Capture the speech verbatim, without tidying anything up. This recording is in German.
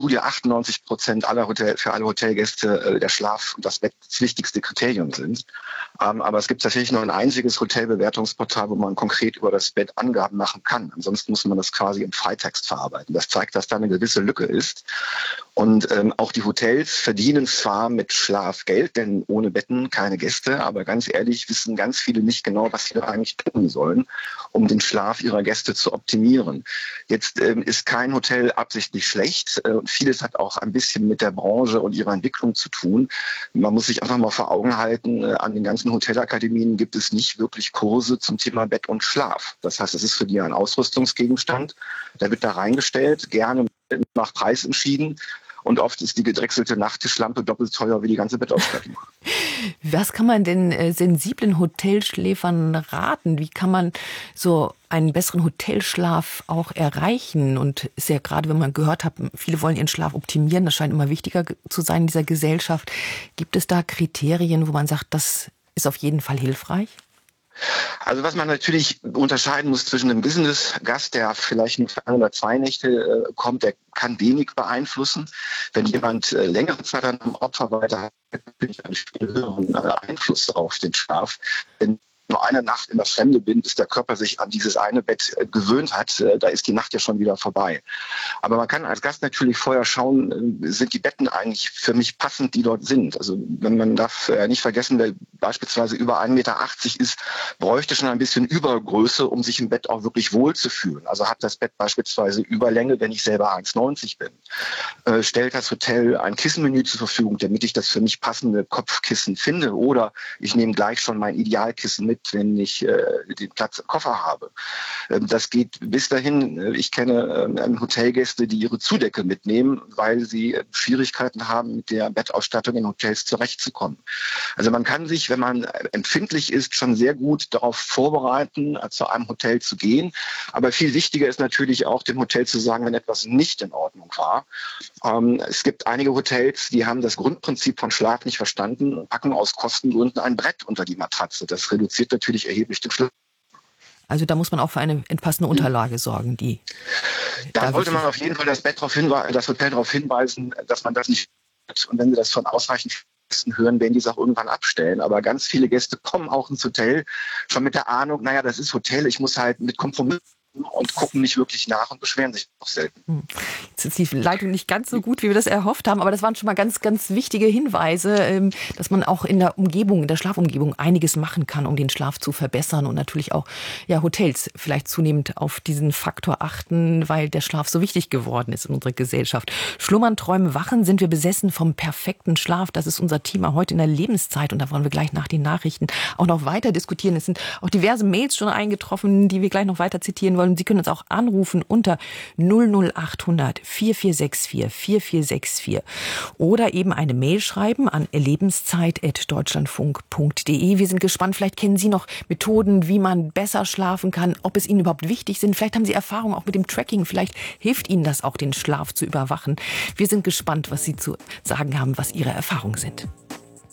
Studie achtundneunzig Prozent aller Hotel, für alle Hotelgäste äh, der Schlaf und das Bett das wichtigste Kriterium sind. Ähm, aber es gibt tatsächlich nur ein einziges Hotelbewertungsportal, wo man konkret über das Bett Angaben machen kann. Ansonsten muss man das quasi im Freitext verarbeiten. Das zeigt, dass da eine gewisse Lücke ist. Und ähm, auch die Hotels verdienen zwar mit Schlaf Geld, denn ohne Betten keine Gäste, aber ganz ehrlich wissen ganz viele nicht genau, was sie da eigentlich tun sollen, um den Schlaf ihrer Gäste zu optimieren. Jetzt ähm, ist kein Hotel absichtlich schlecht äh, und vieles hat auch ein bisschen mit der Branche und ihrer Entwicklung zu tun. Man muss sich einfach mal vor Augen halten, äh, an den ganzen Hotelakademien gibt es nicht wirklich Kurse zum Thema Bett und Schlaf. Das heißt, es ist für die ein Ausrüstungsgegenstand, der wird da reingestellt, gerne nach Preis entschieden. Und oft ist die gedrechselte Nachttischlampe doppelt teuer wie die ganze Bettausstattung. Was kann man denn äh, sensiblen Hotelschläfern raten? Wie kann man so einen besseren Hotelschlaf auch erreichen? Und ist ja gerade, wenn man gehört hat, viele wollen ihren Schlaf optimieren, das scheint immer wichtiger zu sein in dieser Gesellschaft. Gibt es da Kriterien, wo man sagt, das ist auf jeden Fall hilfreich? Also was man natürlich unterscheiden muss zwischen einem Business-Gast, der vielleicht nur für ein oder zwei Nächte äh, kommt, der kann wenig beeinflussen. Wenn jemand äh, längere Zeit an einem Ort verweilt, hat natürlich einen viel höheren äh, Einfluss auf den Schlaf. Wenn nur eine Nacht in der Fremde bin, bis der Körper sich an dieses eine Bett äh, gewöhnt hat, äh, da ist die Nacht ja schon wieder vorbei. Aber man kann als Gast natürlich vorher schauen, äh, sind die Betten eigentlich für mich passend, die dort sind. Also wenn man darf äh, nicht vergessen, wer beispielsweise über ein Meter achtzig ist, bräuchte schon ein bisschen Übergröße, um sich im Bett auch wirklich wohl zu fühlen. Also hat das Bett beispielsweise Überlänge, wenn ich selber eins neunzig bin. Äh, stellt das Hotel ein Kissenmenü zur Verfügung, damit ich das für mich passende Kopfkissen finde. Oder ich nehme gleich schon mein Idealkissen mit, wenn ich äh, den Platz im Koffer habe. Ähm, das geht bis dahin. Äh, ich kenne äh, Hotelgäste, die ihre Zudecke mitnehmen, weil sie äh, Schwierigkeiten haben, mit der Bettausstattung in Hotels zurechtzukommen. Also man kann sich, wenn man empfindlich ist, schon sehr gut darauf vorbereiten, äh, zu einem Hotel zu gehen. Aber viel wichtiger ist natürlich auch, dem Hotel zu sagen, wenn etwas nicht in Ordnung war. Ähm, es gibt einige Hotels, die haben das Grundprinzip von Schlaf nicht verstanden und packen aus Kostengründen ein Brett unter die Matratze. Das reduziert natürlich erheblich den Schlaf. Also da muss man auch für eine passende Unterlage sorgen, die. Da, da sollte man auf jeden Fall das Bett darauf hinweisen, das Hotel darauf hinweisen, dass man das nicht hat. Und wenn sie das von ausreichend Gästen hören, werden die es auch irgendwann abstellen. Aber ganz viele Gäste kommen auch ins Hotel schon mit der Ahnung, naja, das ist Hotel, ich muss halt mit Kompromissen und gucken nicht wirklich nach und beschweren sich auch selten. Jetzt ist die Leitung nicht ganz so gut, wie wir das erhofft haben, aber das waren schon mal ganz, ganz wichtige Hinweise, dass man auch in der Umgebung, in der Schlafumgebung einiges machen kann, um den Schlaf zu verbessern und natürlich auch ja, Hotels vielleicht zunehmend auf diesen Faktor achten, weil der Schlaf so wichtig geworden ist in unserer Gesellschaft. Schlummern, träumen, wachen, sind wir besessen vom perfekten Schlaf. Das ist unser Thema heute in der Lebenszeit und da wollen wir gleich nach den Nachrichten auch noch weiter diskutieren. Es sind auch diverse Mails schon eingetroffen, die wir gleich noch weiter zitieren wollen. Sie können uns auch anrufen unter null null acht hundert vier vier sechs vier vier vier sechs vier oder eben eine Mail schreiben an lebenszeit at deutschlandfunk punkt de. Wir sind gespannt, vielleicht kennen Sie noch Methoden, wie man besser schlafen kann, ob es Ihnen überhaupt wichtig sind. Vielleicht haben Sie Erfahrung auch mit dem Tracking, vielleicht hilft Ihnen das auch, den Schlaf zu überwachen. Wir sind gespannt, was Sie zu sagen haben, was Ihre Erfahrungen sind.